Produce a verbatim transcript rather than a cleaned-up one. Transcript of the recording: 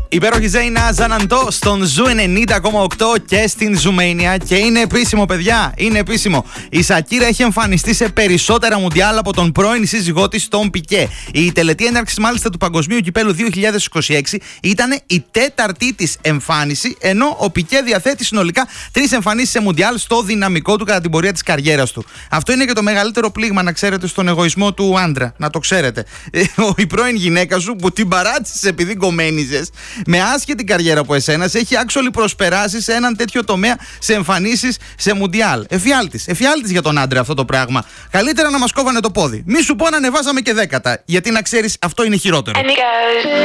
Υπέροχη Ζέινα Ζαναντό στον Ζου ενενήντα κόμμα οκτώ και στην Ζουμέινια. Και είναι επίσημο, παιδιά, είναι επίσημο. Η Σακύρα έχει εμφανιστεί σε περισσότερα μουντιάλ από τον πρώην σύζυγό της, τον Πικέ. Η τελετή έναρξης μάλιστα του Παγκοσμίου Κυπέλου δύο χιλιάδες είκοσι έξι ήταν η τέταρτη της εμφάνιση, ενώ ο Πικέ διαθέτει συνολικά τρεις εμφανίσεις σε μουντιάλ στο δυναμικό του κατά την πορεία της καριέρας του. Αυτό είναι και το μεγαλύτερο πλήγμα, να ξέρετε, στον εγωισμό του άντρα. Να το ξέρετε. Η πρώην γυναίκα σου που την παράτησες επειδή κομμένιζες, με άσχετη καριέρα από εσένα, σε έχει actually προσπεράσει σε έναν τέτοιο τομέα, σε εμφανίσεις σε μουντιάλ. Εφιάλτης. Εφιάλτης για τον άντρα αυτό το πράγμα. Καλύτερα να μας κόβανε το πόδι. Μη σου πω να ανεβάσαμε και δέκατα. Γιατί να ξέρεις, αυτό είναι χειρότερο.